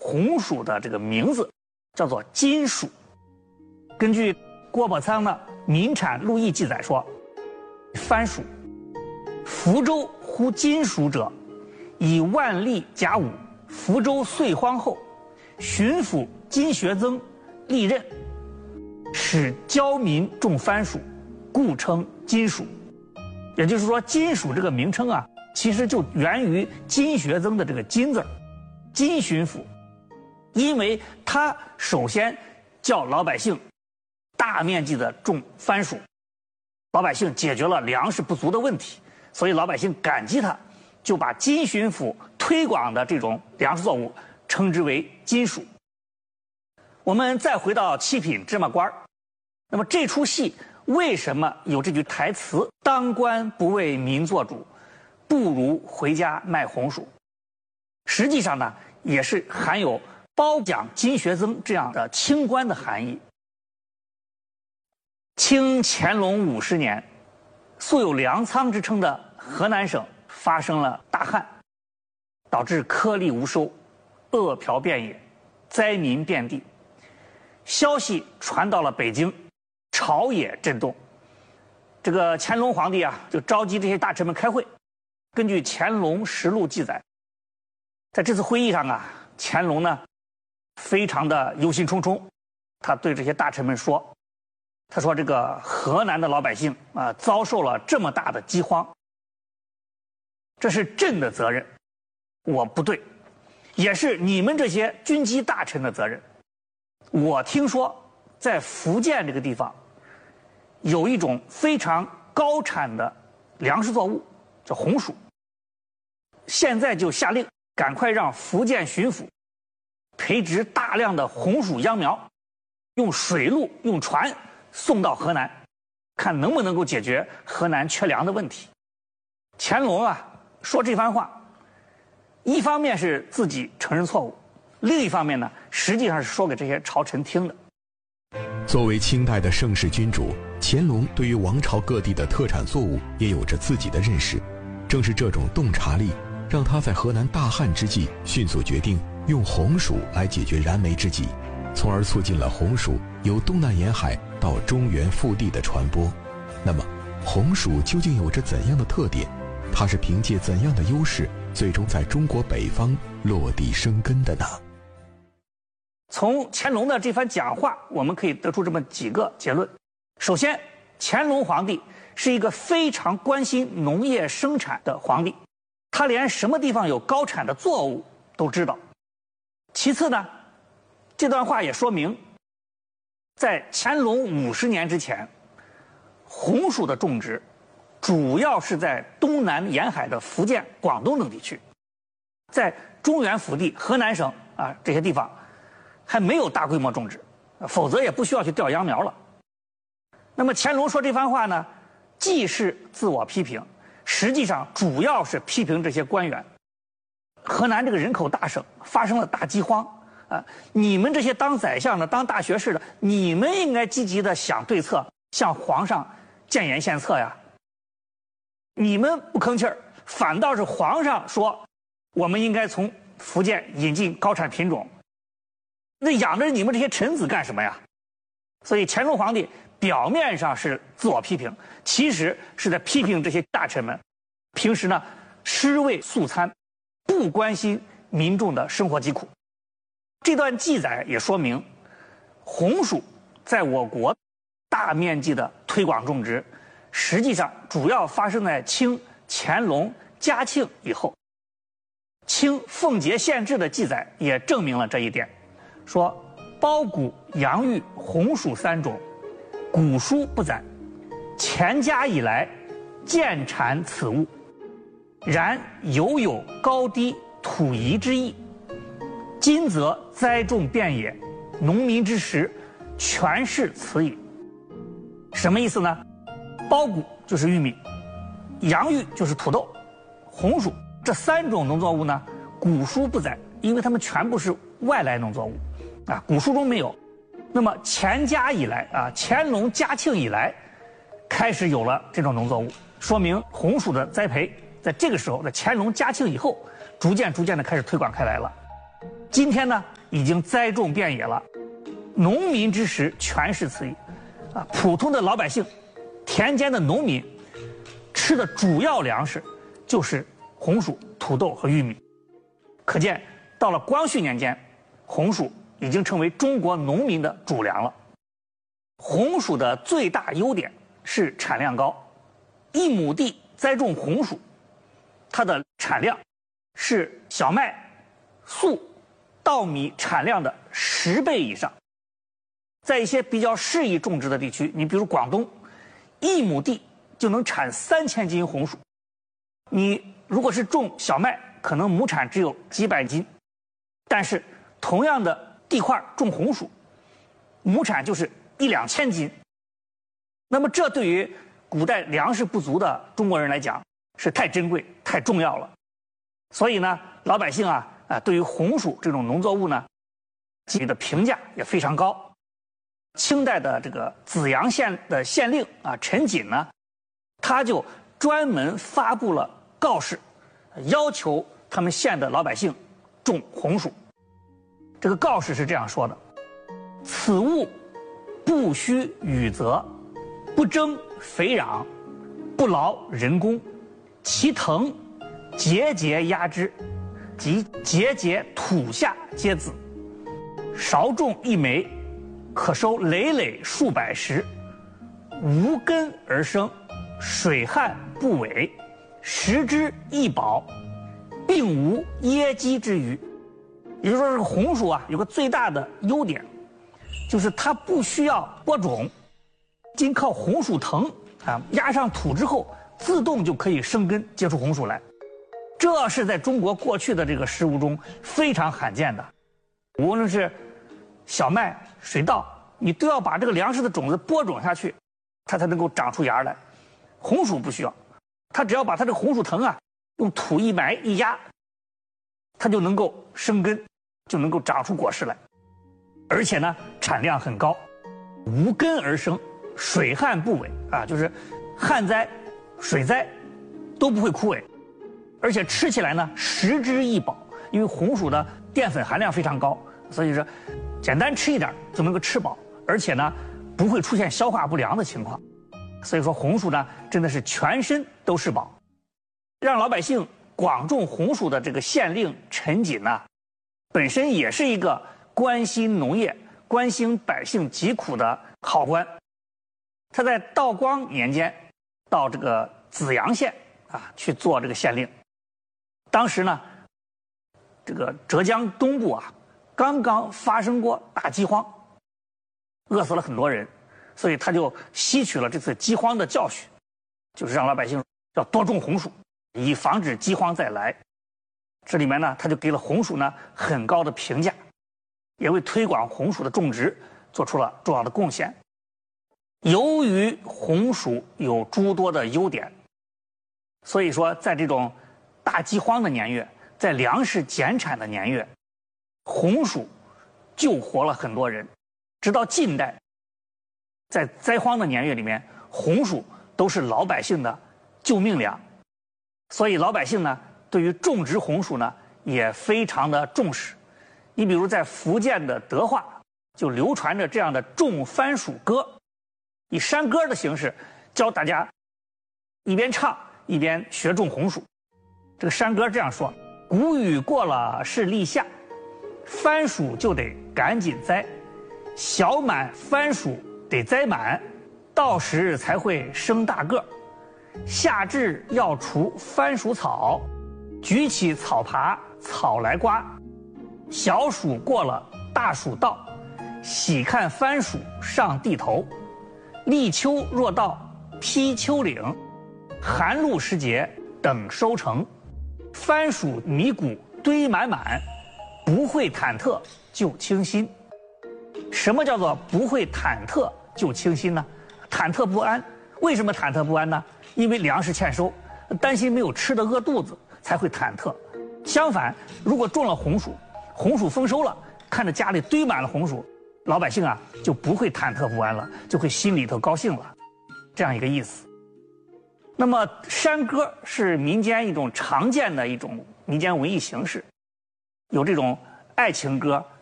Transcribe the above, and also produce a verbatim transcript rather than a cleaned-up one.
红薯的这个名字叫做金薯。根据郭伯仓的《民产录议》记载说，番薯，福州呼金薯者，以万历甲午福州岁荒后，巡抚金学曾历任，使教民种番薯，故称金薯。也就是说，金薯这个名称啊，其实就源于金学曾的这个金字儿，金巡抚，因为他首先叫老百姓大面积的种番薯，老百姓解决了粮食不足的问题，所以老百姓感激他，就把金巡抚推广的这种粮食作物称之为金薯。我们再回到七品芝麻官，那么这出戏为什么有这句台词“当官不为民做主，不如回家卖红薯”？实际上呢，也是含有褒奖金学曾这样的清官的含义。清乾隆五十年，素有粮仓之称的河南省发生了大旱，导致颗粒无收，饿殍遍野，灾民遍地。消息传到了北京，朝野震动。这个乾隆皇帝啊，就召集这些大臣们开会。根据《乾隆实录》记载，在这次会议上啊，乾隆呢非常的忧心忡忡，他对这些大臣们说：“他说这个河南的老百姓啊，遭受了这么大的饥荒，这是朕的责任，我不对，也是你们这些军机大臣的责任。我听说在福建这个地方，有一种非常高产的粮食作物，叫红薯。现在就下令，赶快让福建巡抚培植大量的红薯秧苗，用水路、用船送到河南，看能不能够解决河南缺粮的问题。”乾隆啊说这番话，一方面是自己承认错误，另一方面呢，实际上是说给这些朝臣听的。 作为清代的盛世君主，乾隆对于王朝各地的特产作物也有着自己的认识。正是这种洞察力，让他在河南大旱之际迅速决定用红薯来解决燃眉之急，从而促进了红薯由东南沿海到中原腹地的传播。那么，红薯究竟有着怎样的特点？它是凭借怎样的优势，最终在中国北方落地生根的呢？ 从乾隆的这番讲话，我们可以得出这么几个结论。首先，乾隆皇帝是一个非常关心农业生产的皇帝，他连什么地方有高产的作物都知道。其次呢，这段话也说明，在乾隆五十年之前，红薯的种植主要是在东南沿海的福建、广东等地区，在中原腹地、河南省啊这些地方还没有大规模种植，否则也不需要去调秧苗了。那么乾隆说这番话呢，既是自我批评，实际上主要是批评这些官员。河南这个人口大省发生了大饥荒啊，你们这些当宰相的、当大学士的，你们应该积极的想对策，向皇上建言献策呀。你们不吭气儿，反倒是皇上说我们应该从福建引进高产品种，那养着你们这些臣子干什么呀？所以乾隆皇帝表面上是自我批评，其实是在批评这些大臣们平时呢尸位素餐，不关心民众的生活疾苦。这段记载也说明，红薯在我国大面积的推广种植，实际上主要发生在清、乾隆、嘉庆以后。清奉节县志的记载也证明了这一点，说包谷、洋芋、红薯三种，古书不载，乾嘉以来见产此物，然犹有高低土宜之意。今则栽种遍野，农民之食全是此矣。什么意思呢？包谷就是玉米，洋芋就是土豆，红薯这三种农作物呢，古书不载，因为它们全部是外来农作物，啊，古书中没有。那么乾嘉以来啊，乾隆、嘉庆以来，开始有了这种农作物，说明红薯的栽培在这个时候，在乾隆、嘉庆以后，逐渐逐渐的开始推广开来了。今天呢， 已经栽种遍野了，农民之食全是此一。啊，普通的老百姓，田间的农民吃的主要粮食就是红薯、土豆和玉米。可见，到了光绪年间，红薯已经成为中国农民的主粮了。红薯的最大优点是产量高，一亩地栽种红薯，它的产量是小麦、粟、稻米产量的十倍以上。在一些比较适宜种植的地区，你比如广东，一亩地就能产三千斤红薯。你如果是种小麦，可能亩产只有几百斤，但是同样的地块种红薯，亩产就是一两千斤。那么这对于古代粮食不足的中国人来讲是太珍贵、太重要了。所以呢，老百姓啊啊，对于红薯这种农作物呢，给予的评价也非常高。清代的这个紫阳县的县令啊陈锦呢，他就专门发布了告示，要求他们县的老百姓种红薯。这个告示是这样说的：此物不需雨泽，不征肥壤，不劳人工，其藤节节压枝，即节节土下皆子。少种一枚，可收累累数百石，无根而生，水旱不违，食之易饱，并无噎饥之虞。也就是说，这个红薯啊，有个最大的优点，就是它不需要播种，仅靠红薯藤啊压上土之后，自动就可以生根结出红薯来。这是在中国过去的这个食物中非常罕见的。无论是小麦、水稻，你都要把这个粮食的种子播种下去，它才能够长出芽来。红薯不需要，它只要把它这个红薯藤啊用土一埋一压，它就能够生根，就能够长出果实来。而且呢，产量很高，无根而生，水旱不违啊，就是旱灾、水灾都不会枯萎。而且吃起来呢，食之易饱，因为红薯的淀粉含量非常高，所以说简单吃一点就能够吃饱，而且呢不会出现消化不良的情况。所以说红薯呢真的是全身都是宝。让老百姓广种红薯的这个县令陈锦呢，本身也是一个关心农业、关心百姓疾苦的好官。他在道光年间到这个紫阳县啊去做这个县令。当时呢，这个浙江东部啊刚刚发生过大饥荒，饿死了很多人，所以他就吸取了这次饥荒的教训，就是让老百姓要多种红薯，以防止饥荒再来。这里面呢，他就给了红薯呢很高的评价，也为推广红薯的种植做出了重要的贡献。由于红薯有诸多的优点，所以说在这种大饥荒的年月，在粮食减产的年月，红薯救活了很多人。直到近代，在灾荒的年月里面，红薯都是老百姓的救命粮。所以老百姓呢，对于种植红薯呢也非常的重视。你比如在福建的德化就流传着这样的种番薯歌，以山歌的形式教大家一边唱一边学种红薯。这个山歌这样说：谷雨过了是立夏，番薯就得赶紧栽，小满番薯得栽满，到时才会生大个。夏至要除番薯草，举起草耙草来刮。小暑过了大暑到，喜看番薯上地头。立秋若到披秋岭，寒露时节等收成。番薯米谷堆满满，不会忐忑就清新。什么叫做不会忐忑就清新呢？忐忑不安。为什么忐忑不安呢？因为粮食欠收，担心没有吃的饿肚子，才会忐忑。相反，如果种了红薯，红薯丰收了，看着家里堆满了红薯，老百姓啊就不会忐忑不安了，就会心里头高兴了，这样一个意思。那么山歌是民间一种常见的一种民间文艺形式，有这种爱情歌，